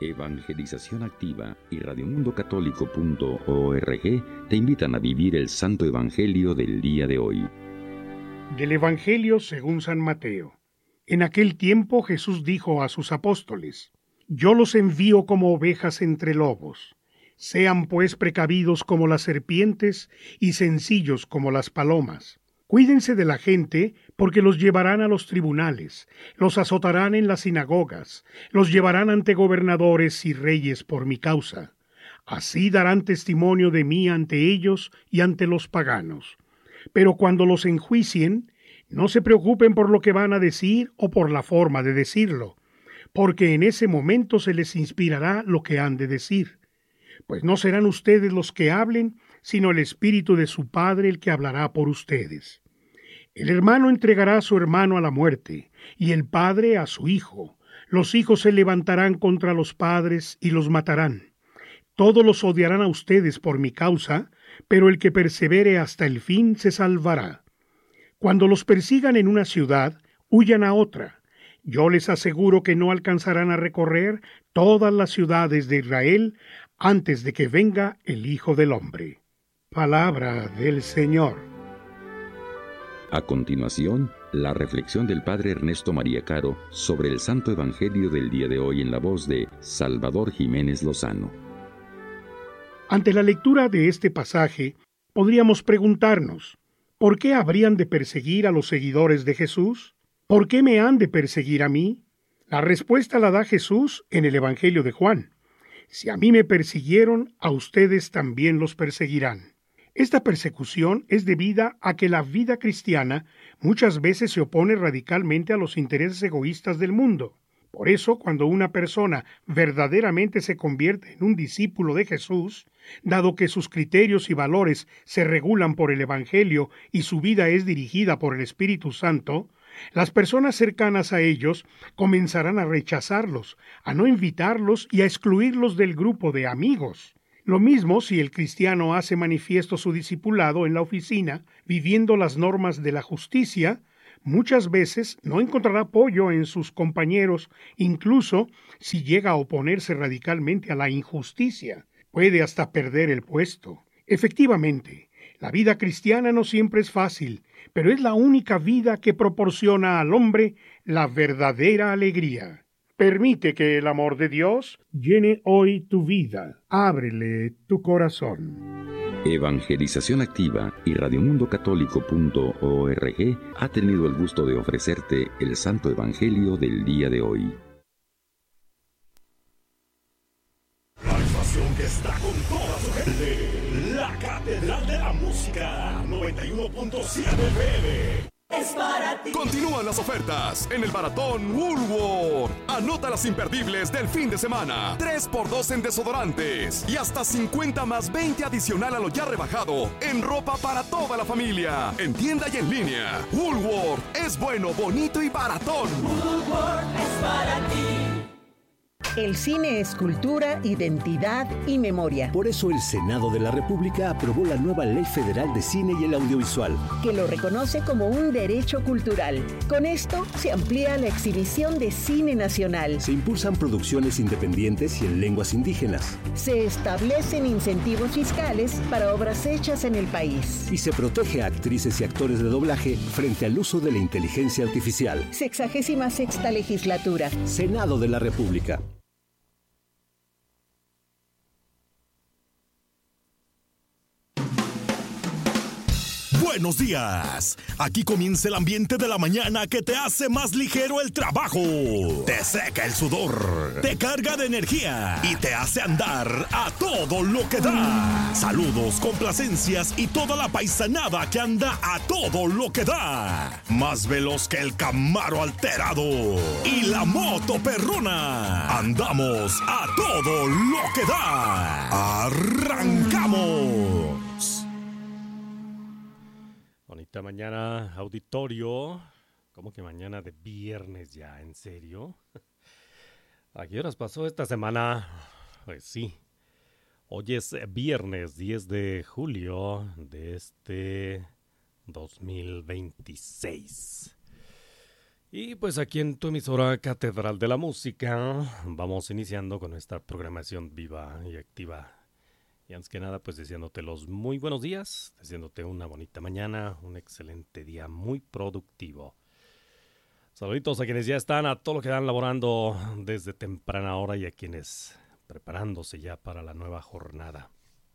Evangelización Activa y radiomundocatólico.org te invitan a vivir el Santo Evangelio del día de hoy. Del Evangelio según San Mateo. En aquel tiempo Jesús dijo a sus apóstoles: Yo los envío como ovejas entre lobos. Sean pues precavidos como las serpientes y sencillos como las palomas. Cuídense de la gente, porque los llevarán a los tribunales, los azotarán en las sinagogas, los llevarán ante gobernadores y reyes por mi causa. Así darán testimonio de mí ante ellos y ante los paganos. Pero cuando los enjuicien, no se preocupen por lo que van a decir o por la forma de decirlo, porque en ese momento se les inspirará lo que han de decir. Pues no serán ustedes los que hablen, sino el Espíritu de su Padre el que hablará por ustedes. El hermano entregará a su hermano a la muerte, y el padre a su hijo. Los hijos se levantarán contra los padres y los matarán. Todos los odiarán a ustedes por mi causa, pero el que persevere hasta el fin se salvará. Cuando los persigan en una ciudad, huyan a otra. Yo les aseguro que no alcanzarán a recorrer todas las ciudades de Israel antes de que venga el Hijo del Hombre. Palabra del Señor. A continuación, la reflexión del Padre Ernesto María Caro sobre el Santo Evangelio del día de hoy en la voz de Salvador Jiménez Lozano. Ante la lectura de este pasaje, podríamos preguntarnos: ¿por qué habrían de perseguir a los seguidores de Jesús? ¿Por qué me han de perseguir a mí? La respuesta la da Jesús en el Evangelio de Juan. Si a mí me persiguieron, a ustedes también los perseguirán. Esta persecución es debida a que la vida cristiana muchas veces se opone radicalmente a los intereses egoístas del mundo. Por eso, cuando una persona verdaderamente se convierte en un discípulo de Jesús, dado que sus criterios y valores se regulan por el Evangelio y su vida es dirigida por el Espíritu Santo, las personas cercanas a ellos comenzarán a rechazarlos, a no invitarlos y a excluirlos del grupo de amigos. Lo mismo si el cristiano hace manifiesto su discipulado en la oficina, viviendo las normas de la justicia. Muchas veces no encontrará apoyo en sus compañeros, incluso si llega a oponerse radicalmente a la injusticia. Puede hasta perder el puesto. Efectivamente, la vida cristiana no siempre es fácil, pero es la única vida que proporciona al hombre la verdadera alegría. Permite que el amor de Dios llene hoy tu vida. Ábrele tu corazón. Evangelización Activa y radiomundocatólico.org ha tenido el gusto de ofrecerte el Santo Evangelio del día de hoy. La estación que está con toda su gente, la Catedral de la Música, 91.7 FM. Es para ti. Continúan las ofertas en el Maratón Woolworth. Anota las imperdibles del fin de semana. 3x2 en desodorantes y hasta 50 más 20 adicional a lo ya rebajado en ropa para toda la familia. En tienda y en línea. Woolworth es bueno, bonito y baratón. Woolworth es para ti. El cine es cultura, identidad y memoria. Por eso el Senado de la República aprobó la nueva Ley Federal de Cine y el Audiovisual, que lo reconoce como un derecho cultural. Con esto se amplía la exhibición de cine nacional. Se impulsan producciones independientes y en lenguas indígenas. Se establecen incentivos fiscales para obras hechas en el país. Y se protege a actrices y actores de doblaje frente al uso de la inteligencia artificial. 66ª legislatura. Senado de la República. Buenos días. Aquí comienza el ambiente de la mañana que te hace más ligero el trabajo. Te seca el sudor. Te carga de energía. Y te hace andar a todo lo que da. Saludos, complacencias y toda la paisanada que anda a todo lo que da. Más veloz que el Camaro alterado. Y la moto perrona. Andamos a todo lo que da. Arrancamos. Bonita mañana, auditorio. ¿Cómo que mañana de viernes ya? ¿En serio? ¿A qué horas pasó esta semana? Pues sí. Hoy es viernes 10 de julio de este 2026. Y pues aquí en tu emisora Catedral de la Música vamos iniciando con esta programación viva y activa. Y antes que nada, pues deseándote los muy buenos días, deseándote una bonita mañana, un excelente día muy productivo. Saluditos a quienes ya están, a todos los que están laborando desde temprana hora y a quienes preparándose ya para la nueva jornada.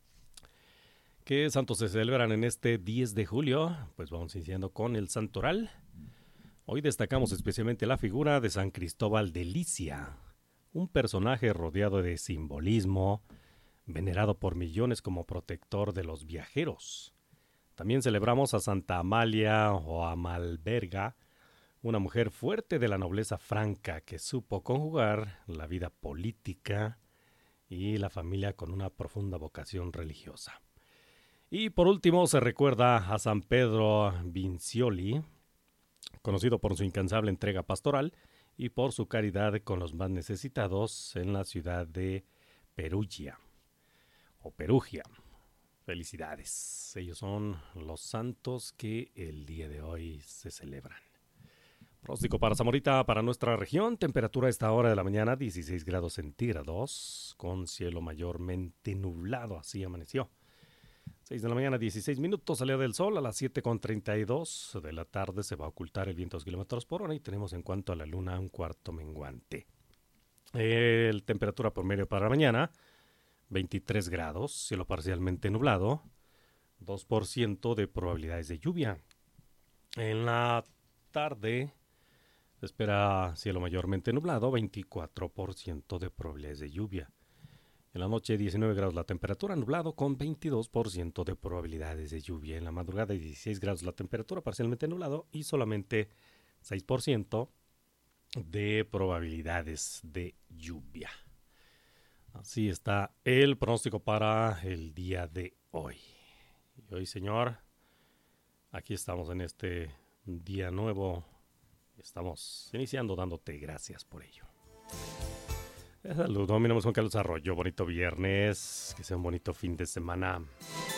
¿Qué santos se celebran en este 10 de julio? Pues vamos iniciando con el santoral. Hoy destacamos especialmente la figura de San Cristóbal de Licia, un personaje rodeado de simbolismo, venerado por millones como protector de los viajeros. También celebramos a Santa Amalia o Amalberga, una mujer fuerte de la nobleza franca que supo conjugar la vida política y la familia con una profunda vocación religiosa. Y por último se recuerda a San Pedro Vincioli, conocido por su incansable entrega pastoral y por su caridad con los más necesitados en la ciudad de Perugia o Perugia. Felicidades. Ellos son los santos que el día de hoy se celebran. Pronóstico para Zamorita, para nuestra región. Temperatura a esta hora de la mañana, 16 grados centígrados, con cielo mayormente nublado. Así amaneció. 6 de la mañana, 16 minutos, salida del sol. A las 7:32 de la tarde se va a ocultar el viento a 2 kilómetros por hora y tenemos en cuanto a la luna un cuarto menguante. Temperatura promedio para la mañana, 23 grados, cielo parcialmente nublado, 2% de probabilidades de lluvia. En la tarde se espera cielo mayormente nublado, 24% de probabilidades de lluvia. En la noche 19 grados la temperatura, nublado con 22% de probabilidades de lluvia. En la madrugada 16 grados la temperatura, parcialmente nublado y solamente 6% de probabilidades de lluvia. Así está el pronóstico para el día de hoy. Y hoy, Señor, aquí estamos en este día nuevo. Estamos iniciando dándote gracias por ello. Saludos, mi nombre es Juan Carlos Arroyo. Bonito viernes, que sea un bonito fin de semana.